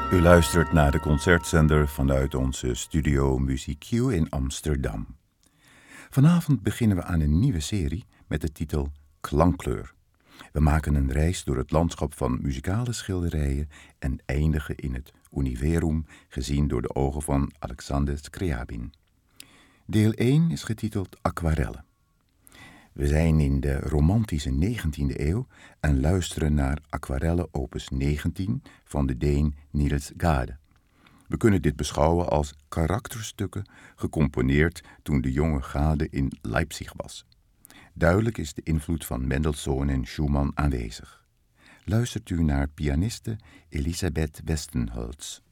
U luistert naar de concertzender vanuit onze studio Music Q in Amsterdam. Vanavond beginnen we aan een nieuwe serie met de titel Klankkleur. We maken een reis door het landschap van muzikale schilderijen en eindigen in het univerum gezien door de ogen van Alexander Scriabin. Deel 1 is getiteld Aquarellen. We zijn in de romantische 19e eeuw en luisteren naar Aquarellen opus 19 van de Deen Niels Gade. We kunnen dit beschouwen als karakterstukken gecomponeerd toen de jonge Gade in Leipzig was. Duidelijk is de invloed van Mendelssohn en Schumann aanwezig. Luistert u naar pianiste Elisabeth Westenholz.